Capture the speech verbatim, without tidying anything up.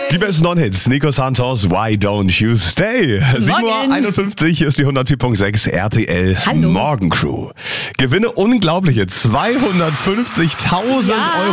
Die besten Non-Hits, Nico Santos, Why Don't You Stay? sieben Uhr einundfünfzig, hier ist die hundertvier Komma sechs R T L Hallo. Morgencrew. Gewinne unglaubliche zweihundertfünfzigtausend Ja. Euro.